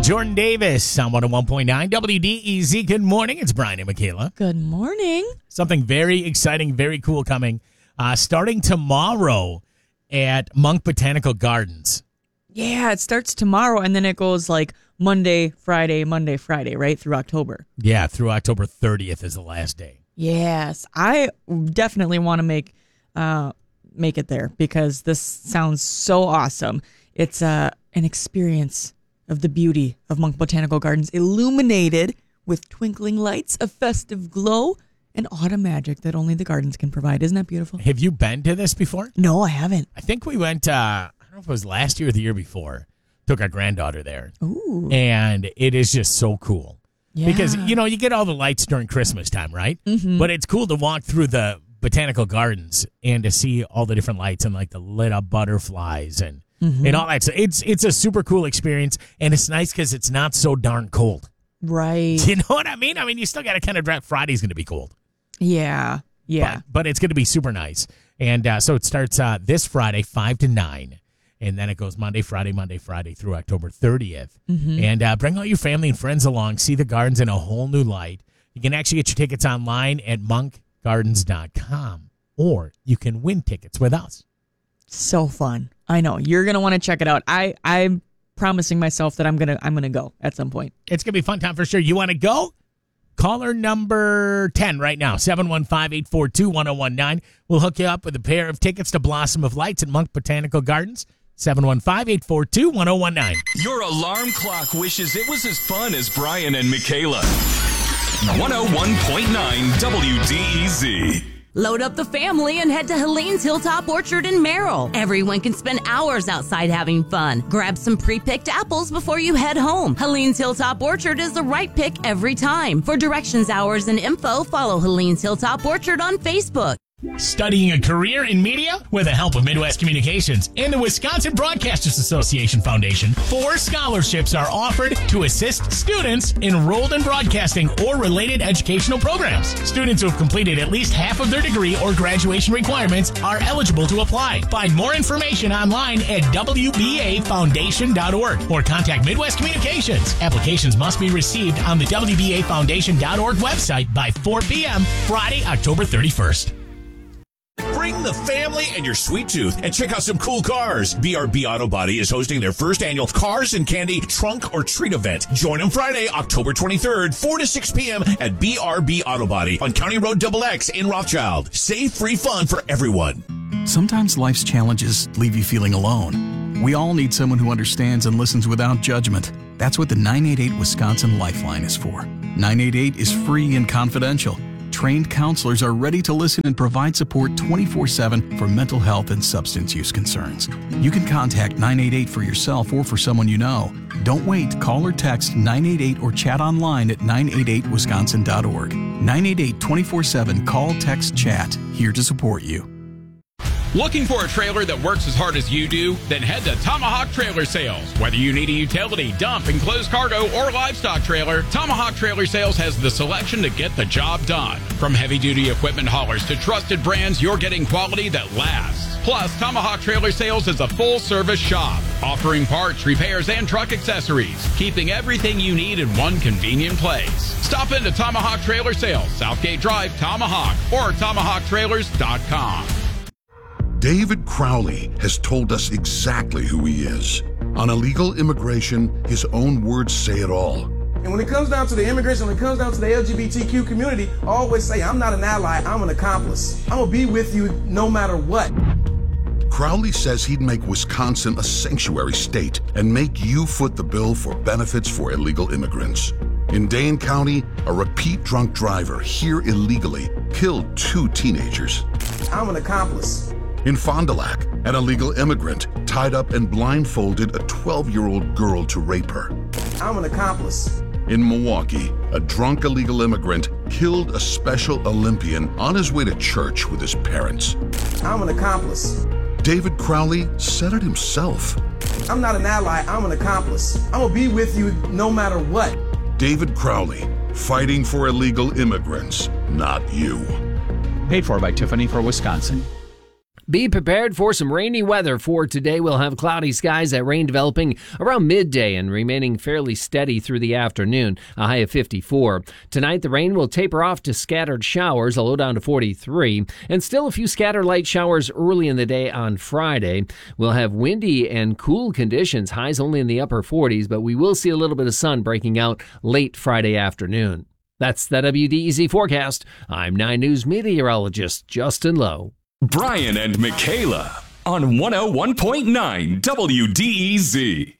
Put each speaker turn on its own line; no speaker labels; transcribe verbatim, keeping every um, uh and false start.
Jordan Davis on one oh one point nine W D E Z. Good morning. It's Brian and Michaela.
Good morning.
Something very exciting, very cool coming. Uh, starting tomorrow at Monk Botanical Gardens.
Yeah, it starts tomorrow, and then it goes like Monday, Friday, Monday, Friday, right, through October.
Yeah, through October thirtieth is the last day.
Yes, I definitely want to make uh, make it there because this sounds so awesome. It's uh, an experience of the beauty of Monk Botanical Gardens, illuminated with twinkling lights, a festive glow, and autumn magic that only the gardens can provide. Isn't that beautiful?
Have you been to this before?
No, I haven't.
I think we went, uh, I don't know if it was last year or the year before, took our granddaughter there.
Ooh.
And it is just so cool.
Yeah.
Because, you know, you get all the lights during Christmas time, right?
Mm-hmm.
But it's cool to walk through the botanical gardens and to see all the different lights and like the lit up butterflies and Mm-hmm. and all that. So it's it's a super cool experience, and it's nice because it's not so darn cold.
Right.
You know what I mean? I mean, you still got to kind of dress. Friday's going to be cold.
Yeah. Yeah.
But, but it's going to be super nice. And uh, so it starts uh, this Friday, five to nine, and then it goes Monday, Friday, Monday, Friday through October thirtieth.
Mm-hmm.
And uh, bring all your family and friends along. See the gardens in a whole new light. You can actually get your tickets online at monk gardens dot com, or you can win tickets with us.
So fun. I know. You're going to want to check it out. I, I'm promising myself that I'm going to I'm gonna go at some point.
It's going to be a fun time for sure. You want to go? Caller number ten right now, seven one five, eight four two, one oh one nine. We'll hook you up with a pair of tickets to Blossom of Lights at Monk Botanical Gardens, seven one five, eight four two, one oh one nine.
Your alarm clock wishes it was as fun as Brian and Michaela. one oh one point nine W D E Z.
Load up the family and head to Helene's Hilltop Orchard in Merrill. Everyone can spend hours outside having fun. Grab some pre-picked apples before you head home. Helene's Hilltop Orchard is the right pick every time. For directions, hours, and info, follow Helene's Hilltop Orchard on Facebook.
Studying a career in media? With the help of Midwest Communications and the Wisconsin Broadcasters Association Foundation, four scholarships are offered to assist students enrolled in broadcasting or related educational programs. Students who have completed at least half of their degree or graduation requirements are eligible to apply. Find more information online at w b a foundation dot org or contact Midwest Communications. Applications must be received on the w b a foundation dot org website by four p.m. Friday, October thirty-first.
Bring the family and your sweet tooth and check out some cool cars. B R B Auto Body is hosting their first annual Cars and Candy Trunk or Treat event. Join them Friday, October twenty-third, four to six p.m. at B R B Auto Body on County Road Double X in Rothschild. Safe, free fun for everyone.
Sometimes life's challenges leave you feeling alone. We all need someone who understands and listens without judgment. That's what the nine eight eight Wisconsin Lifeline is for. nine eight eight is free and confidential. Trained counselors are ready to listen and provide support twenty-four seven for mental health and substance use concerns. You can contact nine eight eight for yourself or for someone you know. Don't wait. Call or text nine eight eight or chat online at nine eight eight wisconsin dot org. nine eight eight, twenty-four seven, call, text, chat. Here to support you.
Looking for a trailer that works as hard as you do? Then head to Tomahawk Trailer Sales. Whether you need a utility, dump, enclosed cargo, or livestock trailer, Tomahawk Trailer Sales has the selection to get the job done. From heavy-duty equipment haulers to trusted brands, you're getting quality that lasts. Plus, Tomahawk Trailer Sales is a full-service shop, offering parts, repairs, and truck accessories, keeping everything you need in one convenient place. Stop into Tomahawk Trailer Sales, Southgate Drive, Tomahawk, or tomahawk trailers dot com.
David Crowley has told us exactly who he is. On illegal immigration, his own words say it all.
And when it comes down to the immigration, when it comes down to the L G B T Q community, I always say, I'm not an ally, I'm an accomplice. I'm gonna be with you no matter what.
Crowley says he'd make Wisconsin a sanctuary state and make you foot the bill for benefits for illegal immigrants. In Dane County, a repeat drunk driver here illegally killed two teenagers.
I'm an accomplice.
In Fond du Lac, an illegal immigrant tied up and blindfolded a twelve-year-old girl to rape her.
I'm an accomplice.
In Milwaukee, a drunk illegal immigrant killed a Special Olympian on his way to church with his parents.
I'm an accomplice.
David Crowley said it himself.
I'm not an ally, I'm an accomplice. I'm gonna be with you no matter what.
David Crowley, fighting for illegal immigrants, not you.
Paid for by Tiffany for Wisconsin. Be prepared for some rainy weather for today. We'll have cloudy skies, that rain developing around midday and remaining fairly steady through the afternoon, a high of fifty-four. Tonight, the rain will taper off to scattered showers, a low down to forty-three, and still a few scattered light showers early in the day on Friday. We'll have windy and cool conditions, highs only in the upper forties, but we will see a little bit of sun breaking out late Friday afternoon. That's the W D E Z forecast. I'm nine News meteorologist Justin Lowe.
Brian and Michaela on one oh one point nine W D E Z.